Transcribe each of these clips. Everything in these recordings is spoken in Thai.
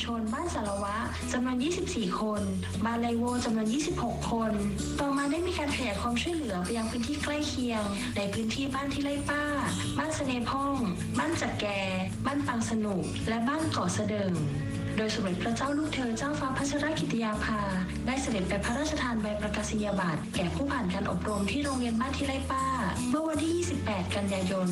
นบ้านสารวะจำนวน 24 คนบ้านไลโวจำนวน 26 คนต่อมาได้มีการขยายความช่วยเหลือไปยังพื้นที่ใกล้เคียงในพื้นที่บ้านที่ไร่ป้าบ้านเสน่ห์พ่องบ้านจัดแกบ้านปังสนุกและบ้านเกาะเสดิงโดยสมเด็จพระเจ้าลูกเธอเจ้าฟ้าพัชรกิติยาภาได้เสด็จไปพระราชทานใบประกาศนียบัตรแก่ผู้ผ่านการอบรมที่โรงเรียนบ้านที่ไร่ป้าเมื่อวันที่ 28 กันยายน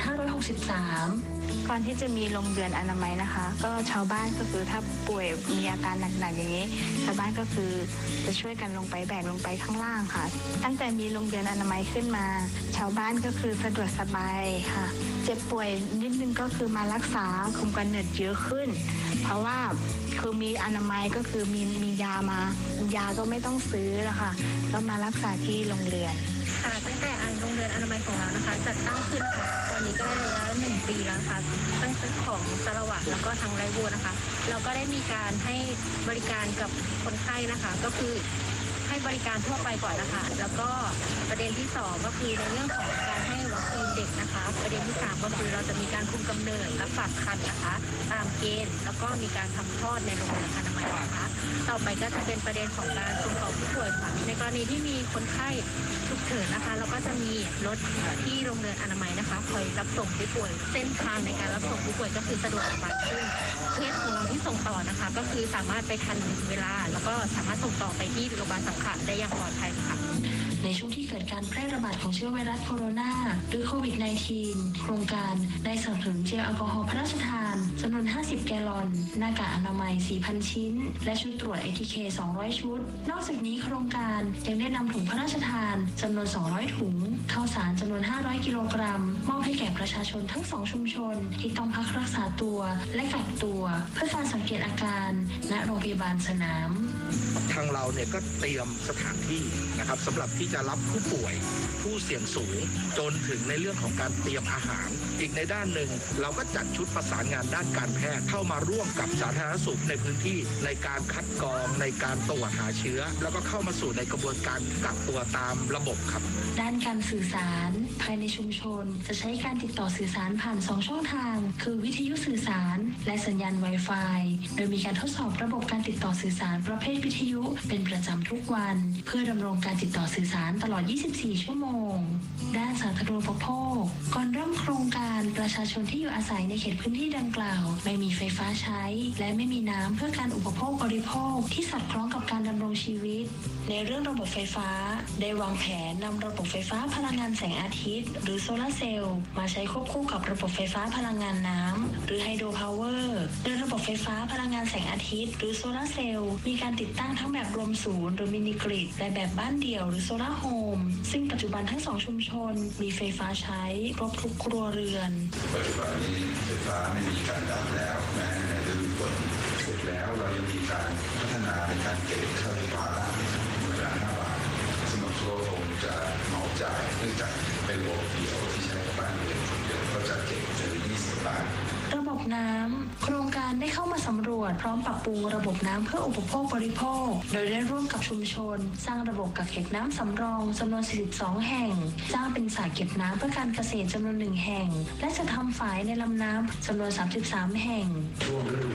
2563 ก่อนที่จะมีโรงเรือนอนามัยนะคะก็ชาวบ้านก็คือถ้าป่วยมีอาการหนักๆอย่างนี้ชาวบ้านก็คือจะช่วยกันลงไปแบกลงไปข้างล่างค่ะตั้งแต่มีโรงเรือนอนามัยขึ้นมาชาวบ้านก็คือสะดวกสบายค่ะเจ็บป่วยนิดนึงก็คือมารักษาคุมกำเนิดเยอะขึ้นเพราะว่าคือมีอนามัยก็คือมียายาก็ไม่ต้องซื้อแล้วค่ะก็มารักษาที่โรงเรือนค่ะตั้งแต่โรงเรียนอนามัยของเรานะคะจัดตั้งขึ้นค่ะตอนนี้ก็ได้ระยะ1 ปีแล้วค่ะตั้งแต่ของสารวัตรแล้วก็ทางไรบัวนะคะเราก็ได้มีการให้บริการกับคนไข้นะคะก็คือให้บริการทั่วไปก่อนนะคะแล้วก็ประเด็นที่2ก็คือในเรื่องของการให้วัคซีนเด็กนะคะประเด็นที่3ก็คือเราจะมีการคุมกำเนิดและฝากครรภ์นะคะตามเกณฑ์แล้วก็มีการทำคลอดในโรงเรียนอนามัยนะคะต่อไปก็จะเป็นประเด็นของการส่งต่อผู้ป่วยค่ะในกรณีที่มีคนไข้ฉุกเฉินนะคะเราก็จะมีรถที่โรงเรียนอนามัยนะคะคอยรับส่งผู้ป่วยเส้นทางในการรับส่งผู้ป่วยก็คือสะดวกสบายขึ้นเคสของเราที่ส่งต่อนะคะก็คือสามารถไปทันเวลาแล้วก็สามารถส่งต่อไปที่โรงพยาบาลสังขะได้อย่างปลอดภัยค่ะในช่วงที่เกิดการแพร่ระบาดของเชื้อไวรัสโคโรนาหรือโควิด -19 โครงการได้สนับสนุนเจลแอลกอฮอล์พระราชทานจำนวน 50 แกลลอนหน้ากากอนามัย 4,000 ชิ้นและชุดตรวจ ATK 200 ชุดนอกจากนี้โครงการยังได้นำถุงพระราชทานจำนวน 200 ถุงข้าวสารจำนวน 500 กิโลกรัมมอบให้แก่ประชาชนทั้ง2ชุมชนที่ต้องพักรักษาตัวและกักตัวเพื่อการสังเกตอาการณโรงพยาบาลสนามทางเราเนี่ยก็เตรียมสถานที่นะครับสำหรับที่จะรับผู้ป่วยผู้เสี่ยงสูงจนถึงในเรื่องของการเตรียมอาหารอีกในด้านหนึ่งเราก็จัดชุดประสานงานด้านการแพทย์เข้ามาร่วมกับสาธารณสุขในพื้นที่ในการคัดกรองในการตรวจหาเชื้อแล้วก็เข้ามาสู่ในกระบวนการกักตัวตามระบบครับด้านการสื่อสารภายในชุมชนจะใช้การติดต่อสื่อสารผ่าน2ช่องทางคือวิทยุสื่อสารและสัญญาณ Wi-Fi โดยมีการทดสอบระบบการติดต่อสื่อสารประเภทวิทยุเป็นประจำทุกวันเพื่อดำรงการติดต่อสื่อสารตลอด 24 ชั่วโมงด้านสาธารณูปโภคก่อนเริ่มโครงการประชาชนที่อยู่อาศัยในเขตพื้นที่ดังกล่าวไม่มีไฟฟ้าใช้และไม่มีน้ำเพื่อการอุปโภคบริโภคที่สอดคล้องกับการดำรงชีวิตในเรื่องระบบไฟฟ้าได้วางแผนนำระบบไฟฟ้าพลังงานแสงอาทิตย์หรือโซลาร์เซลล์มาใช้ควบคู่กับระบบไฟฟ้าพลังงานน้ำหรือไฮโดรพาวเวอร์โดยระบบไฟฟ้าพลังงานแสงอาทิตย์หรือโซลาร์เซลล์มีการติดตั้งทั้งแบบรวมศูนย์หรือมินิกริดและแบบบ้านเดี่ยวหรือโซลาร์โฮมซึ่งปัจจุบันทั้ง2ชุมชนมีไฟฟ้าใช้ครบทุกครัวเรือนปัจจุบันนี้ไฟฟ้าไม่มีการดับแล้วแม้ในฤดูฝนเสร็จแล้วเรายังมีการพัฒนาในการเก็บค่าไฟฟ้าเวลา5 บาทสำหรับโซลาร์โฮมจะเหมาจ่ายเนื่องจากเป็นระบบเดี่ยวที่ใช้กับบ้านเรือนคนเดียวก็จะเก็บจน20 บาทระบบน้ำโครงการได้เข้ามาสำรวจพร้อมปรับปรุงระบบน้ำเพื่ออุปโภคบริโภคโดยได้ร่วมกับชุมชนสร้างระบบกักเก็บน้ำสำรองจำนวน 42 แห่งสร้างเป็นสระเก็บน้ำเพื่อการเกษตรจำนวน 1 แห่งและจะทำฝายในลำน้ำจำนวน 33 แห่งช่วงฤดู